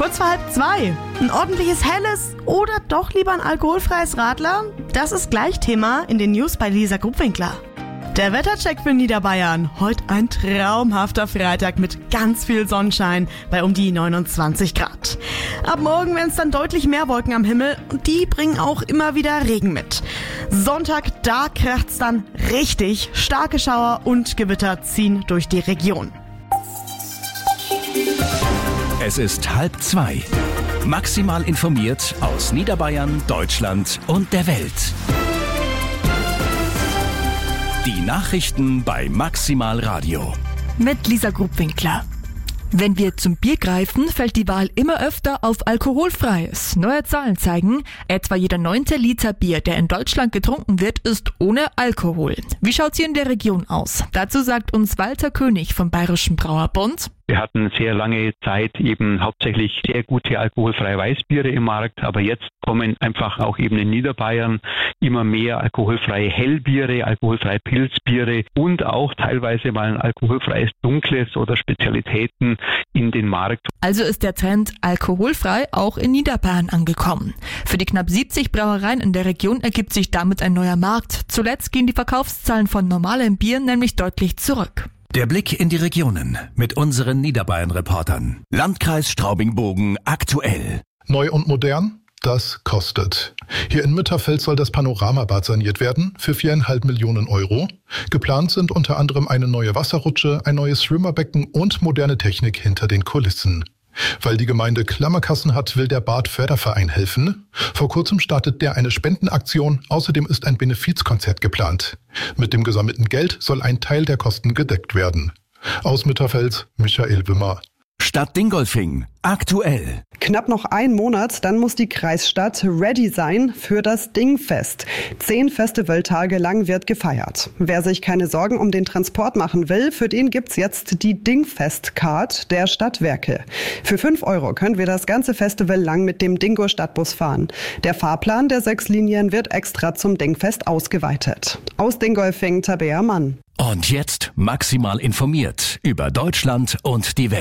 Kurz vor 1:30. Ein ordentliches Helles oder doch lieber ein alkoholfreies Radler? Das ist gleich Thema in den News bei Lisa Grubwinkler. Der Wettercheck für Niederbayern. Heute ein traumhafter Freitag mit ganz viel Sonnenschein bei um die 29 Grad. Ab morgen werden es dann deutlich mehr Wolken am Himmel und die bringen auch immer wieder Regen mit. Sonntag, da kracht's dann richtig. Starke Schauer und Gewitter ziehen durch die Region. Es ist 1:30. Maximal informiert aus Niederbayern, Deutschland und der Welt. Die Nachrichten bei Maximal Radio. Mit Lisa Grubwinkler. Wenn wir zum Bier greifen, fällt die Wahl immer öfter auf alkoholfreies. Neue Zahlen zeigen, etwa jeder 9. Liter Bier, der in Deutschland getrunken wird, ist ohne Alkohol. Wie schaut's hier in der Region aus? Dazu sagt uns Walter König vom Bayerischen Brauerbund. Wir hatten sehr lange Zeit eben hauptsächlich sehr gute alkoholfreie Weißbiere im Markt, aber jetzt kommen einfach auch eben in Niederbayern immer mehr alkoholfreie Hellbiere, alkoholfreie Pilzbiere und auch teilweise mal ein alkoholfreies Dunkles oder Spezialitäten in den Markt. Also ist der Trend alkoholfrei auch in Niederbayern angekommen. Für die knapp 70 Brauereien in der Region ergibt sich damit ein neuer Markt. Zuletzt gehen die Verkaufszahlen von normalem Bier nämlich deutlich zurück. Der Blick in die Regionen mit unseren Niederbayern-Reportern. Landkreis Straubing-Bogen aktuell. Neu und modern? Das kostet. Hier in Mütterfeld soll das Panoramabad saniert werden für 4,5 Millionen Euro. Geplant sind unter anderem eine neue Wasserrutsche, ein neues Schwimmerbecken und moderne Technik hinter den Kulissen. Weil die Gemeinde Klammerkassen hat, will der Bad-Förderverein helfen. Vor kurzem startet der eine Spendenaktion. Außerdem ist ein Benefizkonzert geplant. Mit dem gesammelten Geld soll ein Teil der Kosten gedeckt werden. Aus Mütterfeld, Michael Wimmer. Stadt Dingolfing aktuell. Knapp noch ein Monat, dann muss die Kreisstadt ready sein für das Dingfest. 10 Festivaltage lang wird gefeiert. Wer sich keine Sorgen um den Transport machen will, für den gibt's jetzt die Dingfest-Card der Stadtwerke. Für 5 € können wir das ganze Festival lang mit dem Dingo-Stadtbus fahren. Der Fahrplan der 6 Linien wird extra zum Dingfest ausgeweitet. Aus Dingolfing, Tabea Mann. Und jetzt maximal informiert über Deutschland und die Welt.